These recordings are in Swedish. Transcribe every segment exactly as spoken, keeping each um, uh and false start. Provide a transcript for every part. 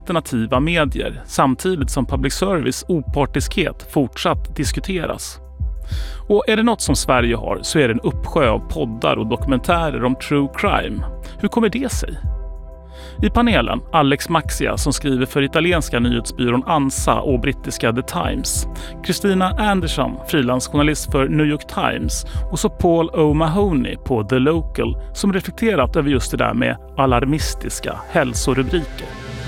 alternativa medier samtidigt som public service opartiskhet fortsatt diskuteras. Och är det något som Sverige har så är det en uppsjö av poddar och dokumentärer om true crime. Hur kommer det sig? I panelen Alex Maxia som skriver för italienska nyhetsbyrån Ansa och brittiska The Times. Kristina Anderson, frilansjournalist för New York Times. Och så Paul O'Mahony på The Local som reflekterat över just det där med alarmistiska hälsorubriker.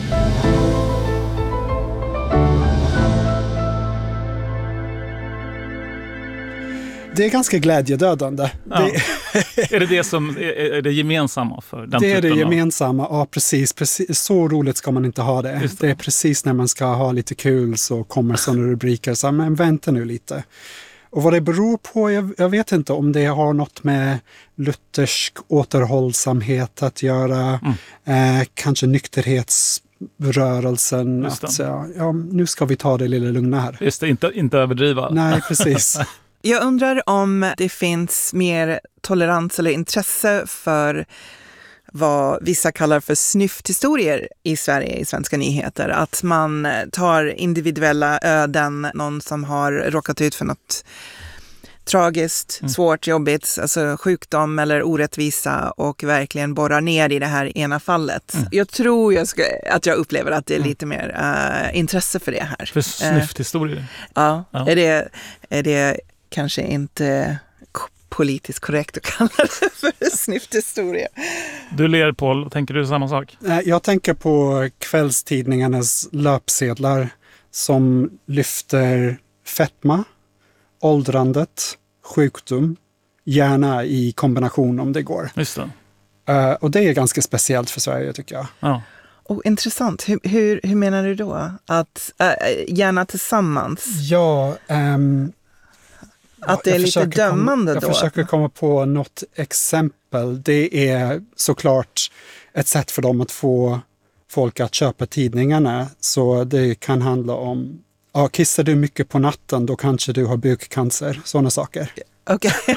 Det är ganska glädjedödande. Ja. Det... är det det som är det gemensamma för den Det är det av... gemensamma, ja precis, precis. Så roligt ska man inte ha det. det. Det är precis när man ska ha lite kul så kommer sådana rubriker. Så men vänta nu lite. Och vad det beror på, jag, jag vet inte om det har något med luthersk återhållsamhet att göra. Mm. Eh, kanske nykterhetsrörelsen. Att säga, ja, nu ska vi ta det lilla lugna här. Just det, inte, inte överdriva. Nej, precis. Jag undrar om det finns mer tolerans eller intresse för vad vissa kallar för snyfthistorier i Sverige i svenska nyheter. Att man tar individuella öden, någon som har råkat ut för något tragiskt, mm. svårt, jobbigt, alltså sjukdom eller orättvisa och verkligen borrar ner i det här ena fallet. Mm. Jag tror jag ska, att jag upplever att det är lite mer uh, intresse för det här. För snyfthistorier? Uh, ja, ja. Är det... Är det kanske inte politiskt korrekt att kalla det för snyfthistoria. Du ler, Paul. Tänker du samma sak? Jag tänker på kvällstidningarnas löpsedlar som lyfter fetma, åldrandet, sjukdom, gärna i kombination om det går. Just det. Uh, och det är ganska speciellt för Sverige tycker jag. Ja. Oh, intressant. Hur, hur, hur menar du då? Att uh, gärna tillsammans? Ja, um, Att det är lite dömande komma, då? Jag försöker komma på något exempel. Det är såklart ett sätt för dem att få folk att köpa tidningarna. Så det kan handla om, ja, kissar du mycket på natten då kanske du har bukcancer. Sådana saker. Okej. Okay.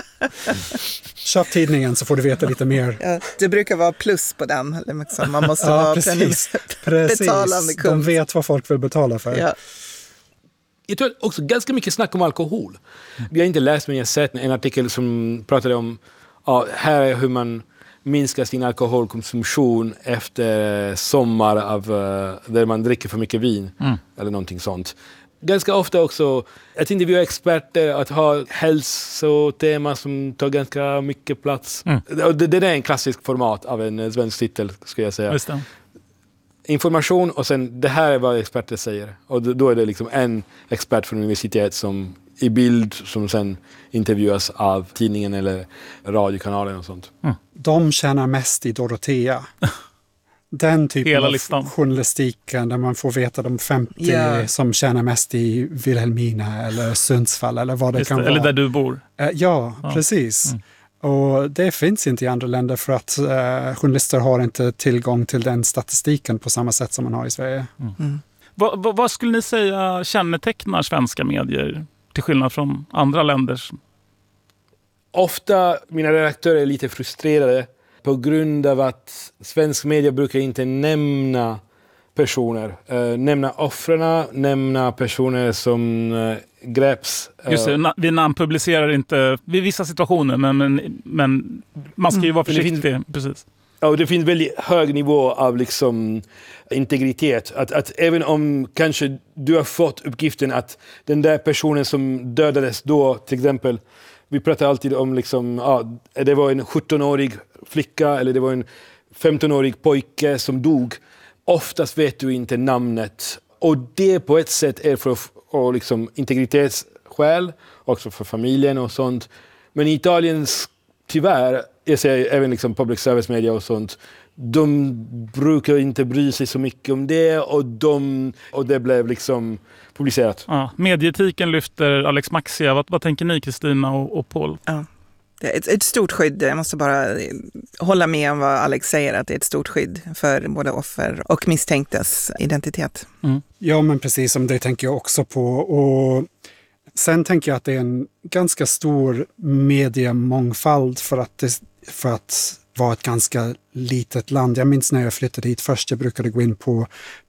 Köp tidningen så får du veta lite mer. Ja, det brukar vara plus på den. Liksom. Man måste ja, vara precis. betalande kund. De vet vad folk vill betala för. Ja. Jag tror också ganska mycket snack om alkohol. Vi har inte läst men jag har sett en artikel som pratade om ja, här är hur man minskar sin alkoholkonsumtion efter sommar av, där man dricker för mycket vin mm. eller någonting sånt. Ganska ofta också att intervjua experter, att ha hälsotema som tar ganska mycket plats. Mm. Det, det är en klassisk format av en svensk titel, skulle jag säga. Just det. Information och sen det här är vad experter säger. Och då är det liksom en expert från universitet som i bild som sen intervjuas av tidningen eller radiokanalen och sånt. Mm. De tjänar mest i Dorotea. Den typen Hela av listan. Journalistiken där man får veta de femtio yeah. som tjänar mest i Vilhelmina eller Sundsvall eller vad det Just kan det, vara. eller där du bor. Uh, ja, ja, precis. Mm. Och det finns inte i andra länder för att uh, journalister har inte tillgång till den statistiken på samma sätt som man har i Sverige. Mm. Mm. Vad, vad, vad skulle ni säga kännetecknar svenska medier till skillnad från andra länders? Ofta mina redaktörer är lite frustrerade på grund av att svensk media brukar inte nämna personer. Uh, nämna offren, nämna personer som uh, greps. Uh, Just det, na- vi namnpublicerar inte vid vissa situationer, men, men, men man ska ju vara försiktig. Finns, precis. Ja, det finns väldigt hög nivå av liksom integritet. Att, att även om kanske du har fått uppgiften att den där personen som dödades då, till exempel, vi pratar alltid om liksom, ja, det var en sjuttonårig flicka eller det var en femtonårig pojke som dog. Oftast vet du inte namnet. Och det på ett sätt är för och liksom integritetsskäl, också för familjen och sånt. Men i Italien, tyvärr, jag säger även liksom public service media och sånt, de brukar inte bry sig så mycket om det och, de, och det blev liksom publicerat. Ja, medietiken lyfter Alex Maxia. Vad, vad tänker ni, Kristina och, och Paul? Ja. Det är ett, ett stort skydd. Jag måste bara hålla med om vad Alex säger, att det är ett stort skydd för både offer och misstänktes identitet. Mm. Ja, men precis som det tänker jag också på. Och sen tänker jag att det är en ganska stor mediemångfald för att, det, för att var ett ganska litet land. Jag minns när jag flyttade hit först, jag brukade gå in på